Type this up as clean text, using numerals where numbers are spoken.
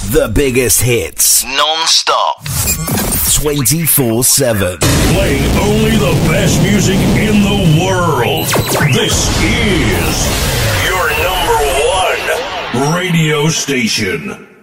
The biggest hits. Non-stop. 24/7. Playing only the best music in the world. This is your number one radio station.